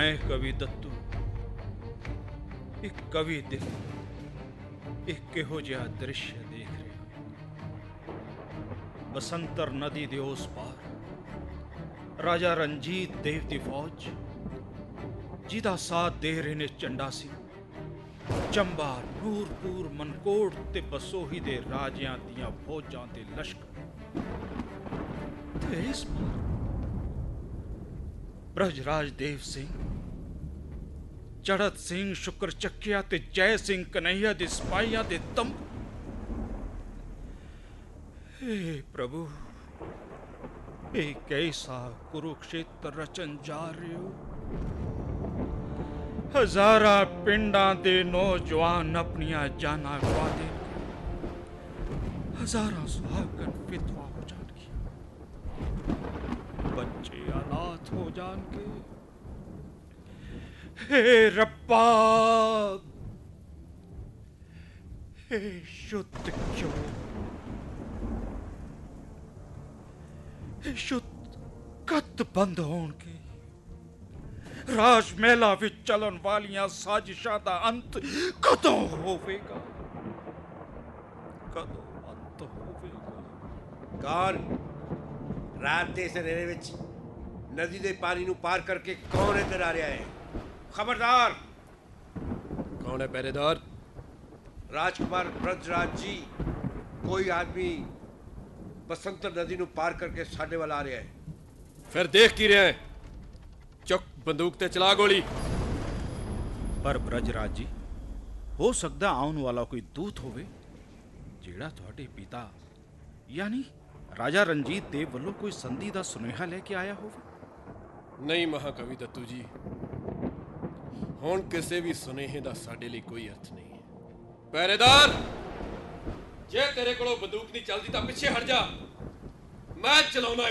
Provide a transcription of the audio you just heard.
मैं कवि दत्तू एक कवि दिल एक किहो जिहा दृश्य देख रहा। बसंतर नदी दे उस पार राजा रंजीत देव दी फौज जिदा साथ दे रहे ने चंडा सिंह चंबा नूरपुर मनकोट ते बसोही दे राजियां दियां फौजां ते लश्कर ते इस पार ब्रजराज देव सिंह चढ़त सिंह शुक्र चक्किया ते जय सिंह कन्हैया दे सिपाहियां दे तंबू। हे प्रभु ए कैसा कुरुक्षेत्र रचन जा रहे हो। हजारा पिंडा दे नौजवान अपनिया जाना गवा दे, हजारा सुहागन विधवा हो जाएंगी, बच्चे अनाथ हो जाएंगे। हे रब्बा हे शुद्ध क्यों शुद्ध कद बंद होणगे। राज मेला विच चलन वालियां साजिशां दा अंत कदों होवेगा, कदों अंत होवेगा। कौन रात दे इस रेरे विच नदी दे पानी नू पार करके कौन इधर आ रहा है? खबरदार। कौन है पहरेदार? राजकुमार ब्रजराज जी, कोई आदमी बसंतर नदी नू पार करके साडे वाल आ रहा है। फिर देख की रहे हैं? चुक बंदूक ते चला गोली। पर ब्रजराज जी, हो सकदा आउन वाला कोई दूत होवे जेड़ा तुहाडे पिता यानी राजा रंजीत देव वालों कोई संधि दा सुनेहा लेके आया होवे। नहीं महाकवि दत्तू जी, हुण किसी भी सुनेहे दा साडे लई कोई अर्थ नहीं है। पहरेदार, जे तेरे कोलों बंदूक नहीं चलदी तां पिछे हट जा, मैं चलाउणा